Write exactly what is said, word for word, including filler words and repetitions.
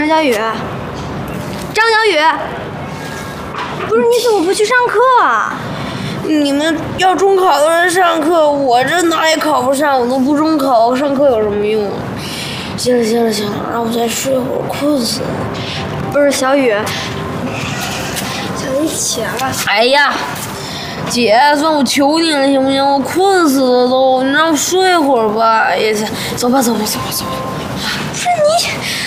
张小雨，张小雨，不是你怎么不去上课啊？ 你们要中考的人上课，我这哪也考不上，我都不中考，上课有什么用啊？行了行了行了，让我再睡会儿，困死了。 不是小雨，小雨起来了。 哎呀，姐，算我求你了，行不行？我困死了都，你让我睡会儿吧。哎呀，走吧走吧走吧走吧。 不是你。